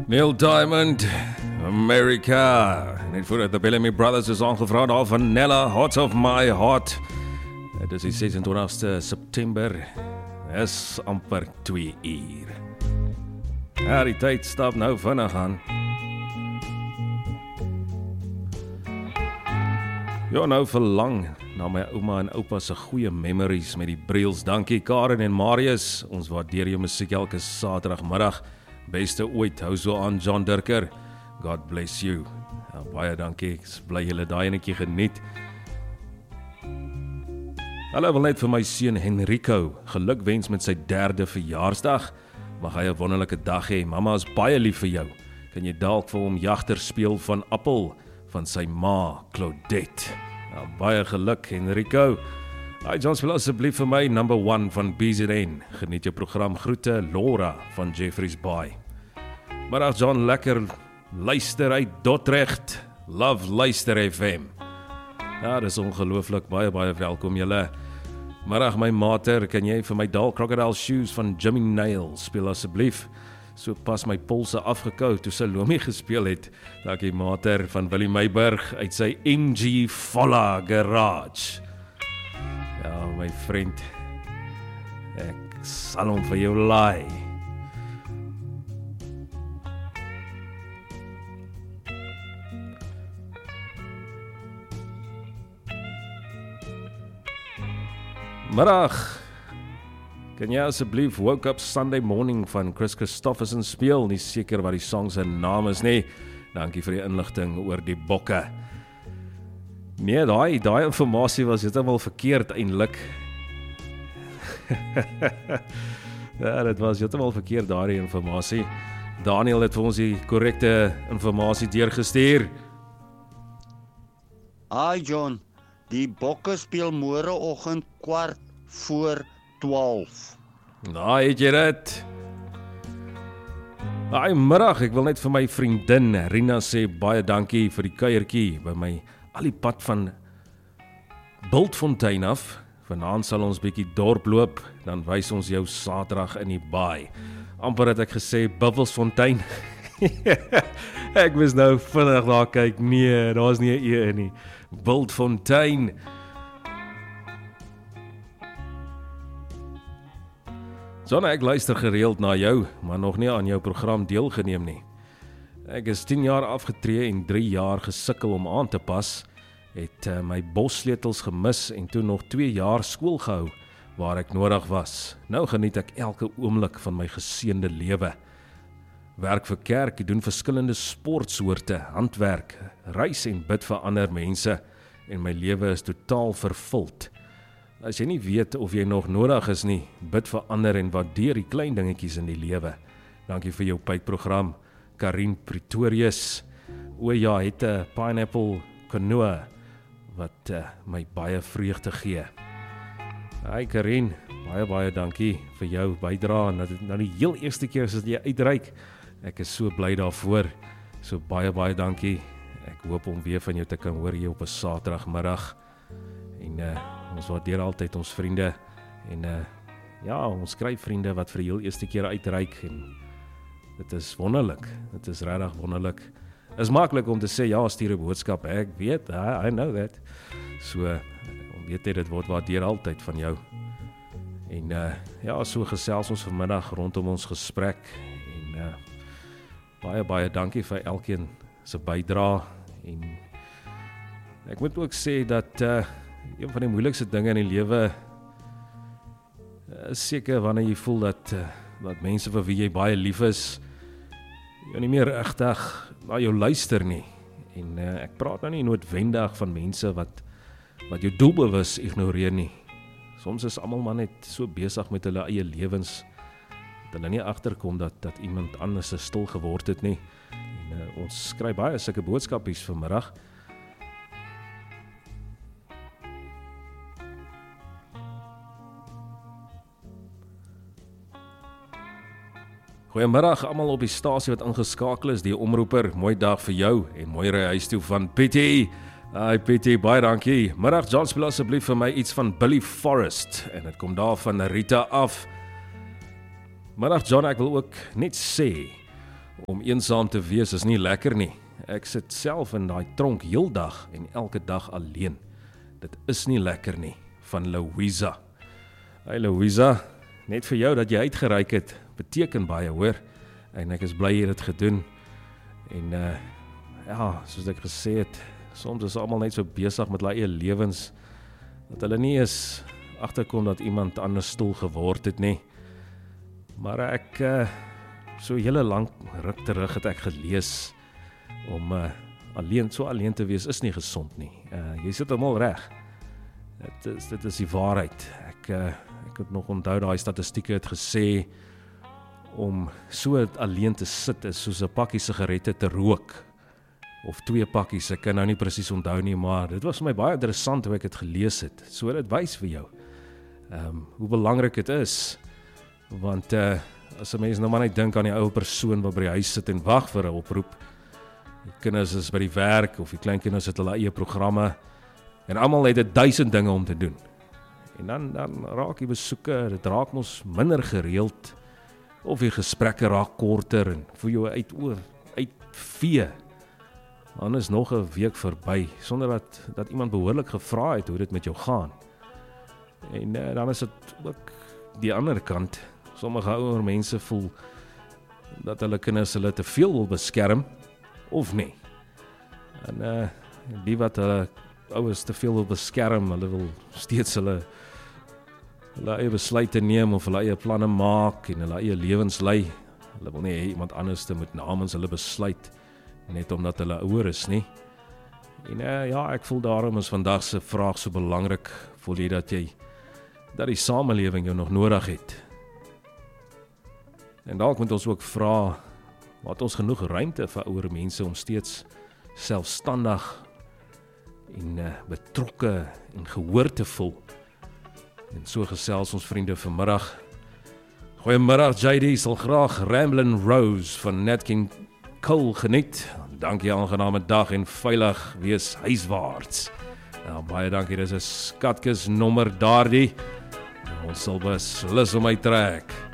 Neil Diamond, America. Net voordat de Bellamy Brothers is aangevra daar van Nella, Heart of My Heart. Het is die 26ste September. Is amper 2 uur. Ja, die tyd stap nou vinnig aan. Ja, nou verlang na my ouma en oupa se goeie memories met die Briels. Dankie Karen en Marius. Ons waardeer jou musiek elke Saterdagmiddag. Beste ooit, hou so aan John Dirker. God bless you. Ja, baie dankie, ek bly julle daai enetjie geniet. Hallo, wil net vir my seun Henrico gelukwens met sy 3de verjaarsdag. Mag hy 'n wonderlike dag hê. Mamma is baie lief vir jou. Kan jy dalk vir hom Jagter speel van Appel van sy ma Claudette. Ja, baie geluk Henrico. Hi John, speel asseblief vir my number 1 van BZN. Geniet jou program. Groete Laura van Jeffreys Bay. Middag John, lekker luister uit Dordrecht. Love luister FM. Ja, dis ongelooflik, baie welkom julle. Middag my mater, kan jy vir my dalk Crocodile Shoes van Jimmy Nail speel asseblief? So pas my polse afgekou toe Salome gespeel het. Dankie mater van Willie Meiburg uit sy MG Volla Garage. Ja, my vriend, ek sal hom vir jou laai. Middag, kan jy asseblief Woke Up Sunday Morning van Chris Christofferson speel? Nie seker wat die song se naam is nie. Dankie vir die inligting oor die bokke. Nee, daai informasie was heeltemal verkeerd eintlik. Ja, dit was heeltemal verkeerd daai informasie. Daniel het vir ons die korrekte informasie deurgestuur. Hi John, die bokke speel môreoggend 11:15. Nou, het jy dit? Hi, middag, ek wil net vir my vriendin Rina sê baie dankie vir die kuiertjie by my al die pad van Bultfontein af. Vanaand sal ons bietjie dorp loop, dan wys ons jou Saterdag in die baai. Amper het ek gesê Buffelsfontein. Ek moes nou vinnig daar kyk. Nee, daar's nie 'n E in nie. Bultfontein. Sonne, ek luister gereeld na jou, maar nog nie aan jou program deelgeneem nie. Ek is 10 jaar afgetree en 3 jaar gesukkel om aan te pas. Het my bossleutels gemis en toe nog 2 jaar skool gehou waar ek nodig was. Nou geniet ek elke oomblik van my geseënde lewe. Werk vir kerk, doen verskillende sportsoorte, handwerk, reis en bid vir ander mense en my lewe is totaal vervuld. As jy nie weet of jy nog nodig is nie, bid vir ander en waardeer die klein dingetjies in die lewe. Dankie vir jou pypprogram. Karin Pretorius. O ja, het 'n pineapple canoe wat my baie vreugde gee. Hi Karin, baie dankie vir jou bydrae. Nou die heel eerste keer as jy uitreik. Ek is so bly daarvoor. So baie dankie. Ek hoop om weer van jou te kan hoor hier op 'n Saterdagmiddag. En ons waardeer altyd ons vriende. En ja, ons skryf vriende wat vir die heel eerste keer uitreik en dit is wonderlik. Dit is regtig wonderlik. Is maklik om te sê ja, stuur 'n boodskap. Ek weet, I know that. So, weet jy, dit word waardeer altyd van jou. En ja, so gesels ons vanmiddag rondom ons gesprek. En baie dankie vir elkeen se bydrae. En ek moet ook sê dat een van die moeilikste dinge in die lewe is seker wanneer jy voel dat mense vir wie jy baie lief is, jy nie meer regtig na jou luister nie. En ek praat nou nie noodwendig van mense wat jou doelbewus ignoreer nie. Soms is almal maar net so besig met hulle eie lewens dat hulle nie agterkom dat iemand anders stil geword het nie. En ons skryf baie sulke boodskapies vanmiddag. Goeiemiddag almal op die stasie wat ingeskakel is, die omroeper. Mooi dag vir jou en mooi ry huis toe van Pietie. Hi Pietie, baie dankie. Middag John, speel asseblief vir my iets van Billy Forrest en dit kom daar van Rita af. Middag John, ek wil ook net sê Om eensaam te wees is nie lekker nie. Ek sit self in daai tronk heeldag en elke dag alleen. Dit is nie lekker nie, van Louisa. Hey Louisa, net vir jou dat jy uitgereik het, beteken baie hoor. En ek is bly jy het dit gedoen. En ja, soos ek gesê het, soms is almal net so besig met hulle eie lewens, dat hulle nie eens agterkom dat iemand anders stoel geword het nie. Maar ek, so hele lang ruk terug het ek gelees, om alleen te wees is nie gesond nie. Jy sit almal reg. Dit is die waarheid. Ek het nog onthou daai statistieke het gesê, om so alleen te sit is soos 'n pakkie sigarette te rook, of 2 pakkies, ek kan nou nie presies onthou nie, maar dit was vir my baie interessant hoe ek het gelees het, so dit wys vir jou, hoe belangrik dit is, want as 'n mens nou maar net dink aan die ou persoon wat by die huis sit en wag vir 'n oproep, die kinders is by die werk, of die kleinkinders het hulle eie programme, en almal het 1000 dinge om te doen, en dan raak die besoeke, dit raak ons minder gereeld, of die gesprekke raak korter, en voel jou uitvee, dan is nog 'n week verby, sonder dat iemand behoorlik gevra het hoe dit met jou gaan. En dan is dit ook die ander kant, sommige ouer mense voel, dat hulle kinders hulle te veel wil beskerm, of nie. En die wat hulle ouers te veel wil beskerm, hulle wil steeds hulle eie besluite neem, of hulle eie planne maak, en hulle eie lewens lei. Hulle wil nie hê iemand anders te moet namens hulle besluit, net omdat hulle ouer is nie. En ja, ek voel daarom is vandag se vraag so belangrik, voel jy dat die samelewing jou nog nodig het. En dalk moet ons ook vra, wat ons genoeg ruimte vir ouer mense om steeds selfstandig en betrokke en gehoor te voel. En so gesels ons vriende vanmiddag. Goeiemiddag JD, sal graag Ramblin' Rose van Nat King Cole geniet. Dankie, aangename dag en veilig wees huiswaarts. Nou, baie dankie, dis 'n skatkis nommer daardie. Ons sal beslis om my trek.